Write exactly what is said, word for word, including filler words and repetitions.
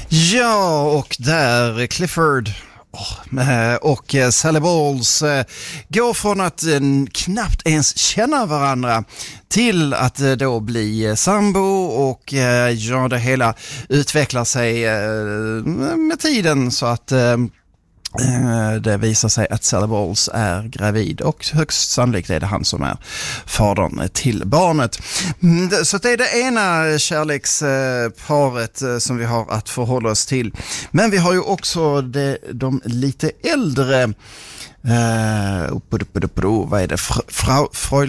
Ja, och där Clifford oh, och Sally Bowles går från att knappt ens känna varandra till att då bli sambo, och ja, det hela utvecklar sig med tiden så att det visar sig att Sally Bowles är gravid, och högst sannolikt är det han som är fadern till barnet. Så det är det ena kärleksparet som vi har att förhålla oss till. Men vi har ju också det, de lite äldre Uh, vad är det? Frau, Frau